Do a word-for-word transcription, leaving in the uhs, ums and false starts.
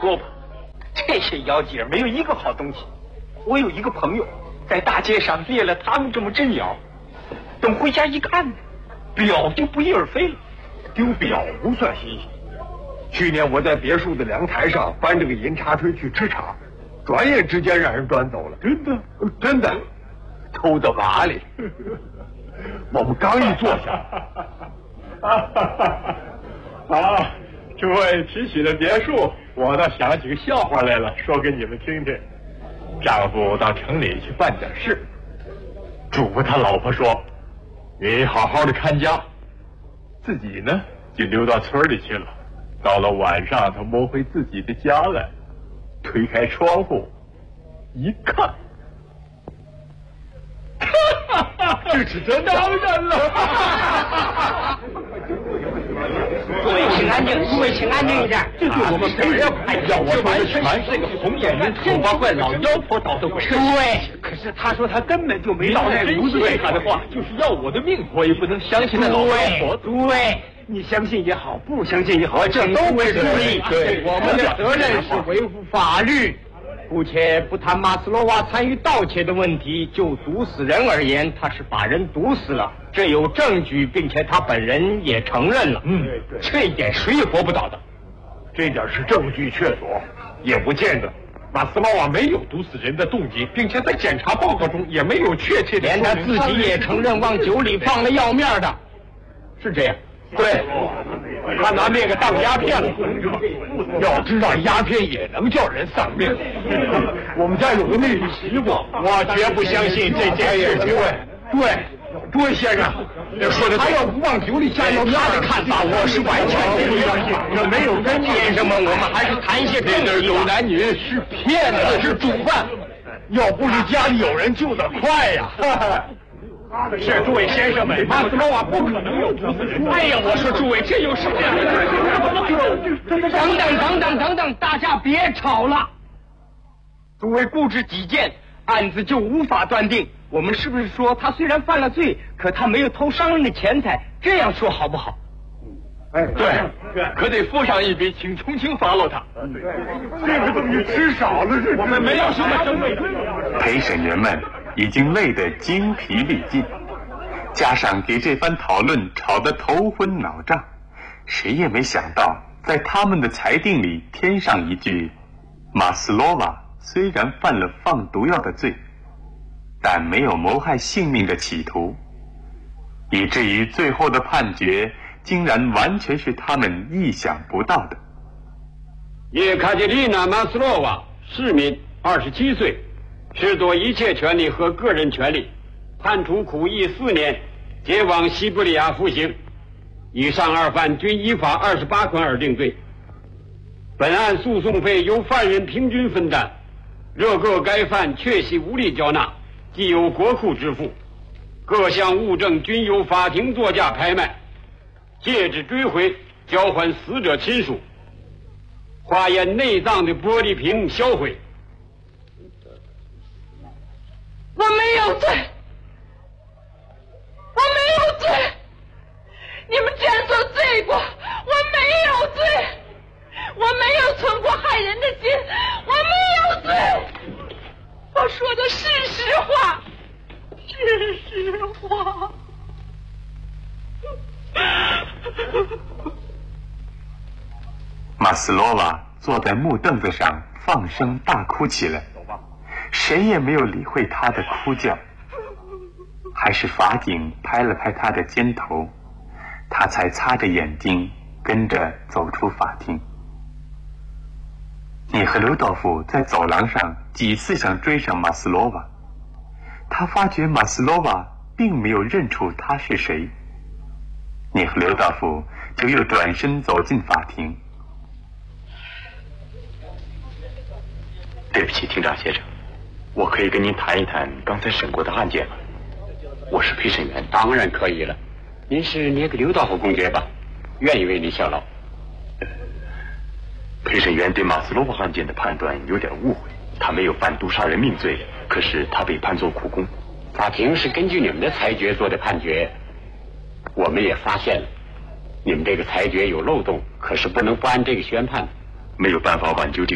说吧，这些妖精没有一个好东西。我有一个朋友在大街上猎了他们这么只鸟，等回家一看，表就不翼而飞了。 丢表不算新鲜。去年我在别墅的阳台上搬着个银茶锥去吃茶，转眼之间让人端走了。 真的？ 真的，偷到瓦里。我们刚一坐下， 啊，诸位提起了别墅，我倒想起个笑话来了，说给你们听听。丈夫到城里去办点事，嘱咐他老婆说：“你好好的看家。”自己呢就溜到村里去了。到了晚上，他摸回自己的家来，推开窗户一看，这是真的。当然了。 诸位请安静，诸位请安静一点。这对我们没人哎呀，我完全是这个红眼人丑八怪老妖婆捣的鬼。对，可是他说他根本就没捣那炉子。 他的话就是要我的命，我也不能相信那老妖婆。 对，你相信也好，不相信也好，这都会注意。 对， 我们的责任是维护法律。姑且不谈马斯洛娃参与盗窃的问题，就毒死人而言，他是把人毒死了，这有证据，并且他本人也承认了。 嗯， 这一点谁也驳不倒的。 这点是证据确凿，也不见得。 马斯洛娃没有毒死人的动机，并且在检查报告中也没有确切的。 连他自己也承认往酒里放了药面的，是这样。对，他拿那个当鸦片了。 要知道鸦片也能叫人丧命。我们家有个内地媳妇， 我绝不相信这件事情。 对，诸位先生， 说的他要不往酒里下药， 他的看法我是完全不相信，这没有根据。先生们，我们还是谈一些正题。 有男女是骗子，是主犯。 要不是家里有人救得快呀！ 是诸位先生们，马斯洛娃不可能有毒死人。哎呀，我说诸位，这有什么？等等等等等等，大家别吵了。诸位固执己见，案子就无法断定。我们是不是说他虽然犯了罪，可他没有偷商人的钱财？这样说好不好？ 哎， 对，可得付上一笔，请从轻发落他。 这个东西吃少了是。 我们没有什么争议。 陪审员们已经累得精疲力尽，加上给这番讨论吵得头昏脑胀，谁也没想到在他们的裁定里添上一句：马斯洛娃虽然犯了放毒药的罪，但没有谋害性命的企图，以至于最后的判决竟然完全是他们意想不到的。 叶卡捷琳娜·马斯洛娃，市民，二十七岁，褫夺一切权利和个人权利，判处苦役四年，解往西伯利亚服刑。以上二犯均依法二十八款而定罪。本案诉讼费由犯人平均分担，若个该犯确系无力缴纳，即由国库支付。各项物证均由法庭作价拍卖，戒指追回，交还死者亲属。化验内脏的玻璃瓶销毁。 我没有罪，我没有罪，你们检索罪过，我没有罪，我没有存过害人的心，我没有罪，我说的是实话，是实话。 马斯洛娃坐在木凳子上放声大哭起来，谁也没有理会他的哭叫，还是法警拍了拍他的肩头，他才擦着眼睛跟着走出法庭。你和刘道夫在走廊上几次想追上马斯洛娃，他发觉马斯洛娃并没有认出他是谁，你和刘道夫就又转身走进法庭。 对不起，庭长先生，我可以跟您谈一谈刚才审过的案件吗？我是陪审员。 当然可以了，您是捏个刘道夫公爵吧？愿意为您效劳。 呃，陪审员对马斯洛娃案件的判断有点误会，他没有贩毒杀人命罪，可是他被判作苦工。 法庭是根据你们的裁决做的判决，我们也发现了，你们这个裁决有漏洞，可是不能不按这个宣判。 没有办法挽救这